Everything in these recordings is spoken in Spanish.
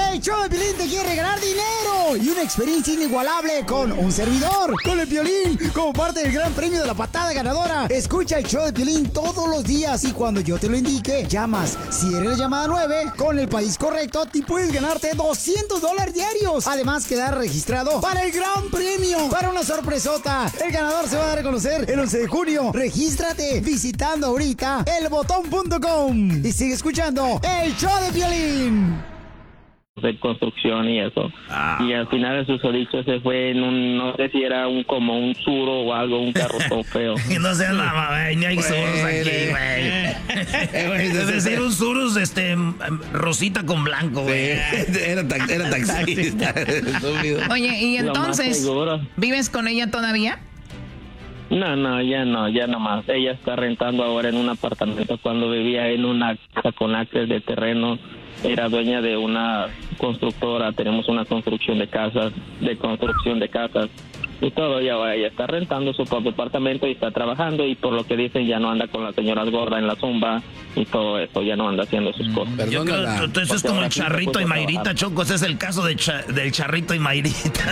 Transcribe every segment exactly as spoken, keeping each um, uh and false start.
El show de Piolín te quiere regalar dinero y una experiencia inigualable con un servidor, con el Piolín, como parte del gran premio de la patada ganadora. Escucha el show de Piolín todos los días y cuando yo te lo indique, llamas. Si eres la llamada nueve, con el país correcto, te puedes ganarte doscientos dólares diarios. Además, quedar registrado para el gran premio, para una sorpresota. El ganador se va a dar a conocer el once de junio. Regístrate visitando ahorita el botón punto com y sigue escuchando el show de Piolín. De construcción y eso. Ah. Y al final el susodicho se fue en un, no sé si era un como un suro o algo, un carro todo feo. No seas mamá, güey, ni hay suros aquí, güey. Es decir, un suros, este, rosita con blanco, güey. Sí. Era, ta- era taxista. Oye, y entonces, ¿vives con ella todavía? No, no, ya no, ya no más. Ella está rentando ahora en un apartamento. Cuando vivía en una casa con acres de terreno, era dueña de una constructora. Tenemos una construcción de casas, de construcción de casas y todo. Ya ella está rentando su propio apartamento y está trabajando, y por lo que dicen ya no anda con las señoras gordas en la zumba y todo eso, ya no anda haciendo sus cosas. Yo creo que entonces es como el Charrito y Mayrita, Choco. Ese es el caso de cha- del Charrito y Mayrita.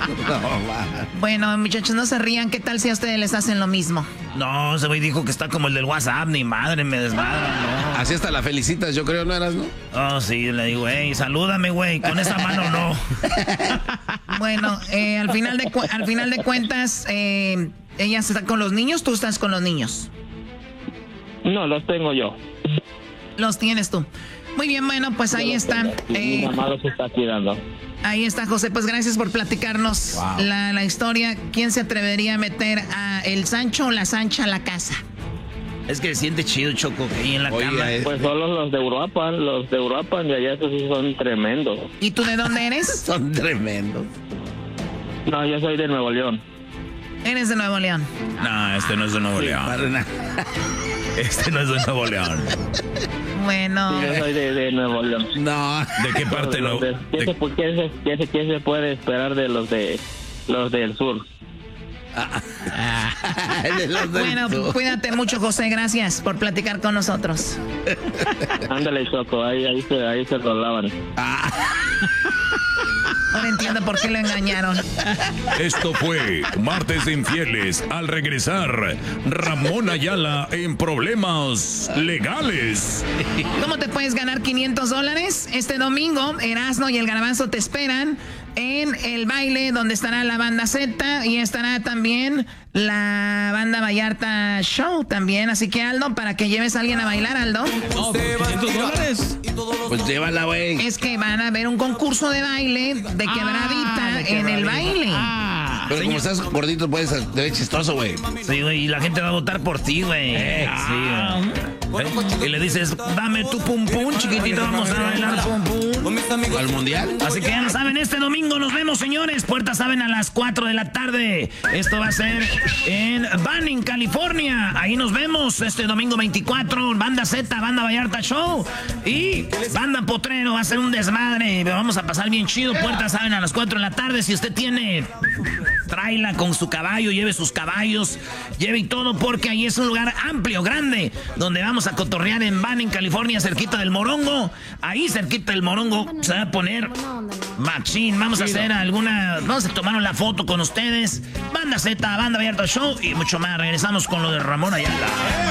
No, bueno, muchachos, no se rían. ¿Qué tal si a ustedes les hacen lo mismo? No, ese güey dijo que está como el del WhatsApp. Ni madre, me desmadra, no. Así hasta la felicitas, yo creo, ¿no eras, no? Oh, sí, le digo, güey, salúdame, güey, con esa mano no. Bueno, eh, al final de cu- al final de cuentas, eh, ella está con los niños, ¿tú estás con los niños? No, los tengo yo. Los tienes tú. Muy bien, bueno, pues ahí está. Mi Eh, mamá los está cuidando. ahí está, José. Pues gracias por platicarnos Wow. la, la historia. ¿Quién se atrevería a meter a el Sancho o la Sancha a la casa? Es que se siente chido, Choco, que ahí en la Oye, cama. eh. Pues solo los de Europa, los de Europa de allá, esos sí son tremendos. ¿Y tú de dónde eres? Son tremendos. No, yo soy de Nuevo León. Eres de Nuevo León. No, este no es de Nuevo León. Para nada. Este no es de Nuevo León. Bueno, Sí, yo soy de, de Nuevo León. No. ¿De qué parte no? Los de- ¿Qué, de- se, qué se- qué se- qué se puede esperar de los de los del sur? De los del bueno, sur. cuídate mucho, José. Gracias por platicar con nosotros. Ándale, Choco, ahí, ahí se, ahí se rolaban. Ahora entiendo por qué lo engañaron. Esto fue Martes de Infieles. Al regresar, Ramón Ayala en problemas legales. ¿Cómo te puedes ganar quinientos dólares? Este domingo, Erasmo y el Garbanzo te esperan en el baile donde estará la banda Z y estará también la banda Vallarta Show también. Así que, Aldo, para que lleves a alguien a bailar, Aldo. No, ¿quinientos dólares? Pues llévala, güey. Es que van a ver un concurso de baile de quebradita Ah, de en el quebradita. baile. Ah, Pero como estás gordito, puedes ser te ves chistoso, güey. sí, güey, y la gente va a votar por ti, güey. Sí, güey. ¿Eh? Y le dices, dame tu pum pum, chiquitito, vamos a bailar pum pum. ¿Al mundial? Así que ya lo saben, este domingo nos vemos, señores. Puertas abren a las cuatro de la tarde. Esto va a ser en Banning, California. Ahí nos vemos este domingo veinticuatro. Banda Z, Banda Vallarta Show y Banda Potrero. Va a ser un desmadre. Vamos a pasar bien chido. Puertas abren a las cuatro de la tarde. Si usted tiene, tráela con su caballo, lleve sus caballos, lleve y todo, porque ahí es un lugar amplio, grande, donde vamos a cotorrear en Banning, California, cerquita del Morongo. Ahí cerquita del Morongo se va a poner machín. Vamos a hacer alguna, vamos a tomar una foto con ustedes. Banda Z, Banda Vallarta Show y mucho más. Regresamos con lo de Ramón Ayala.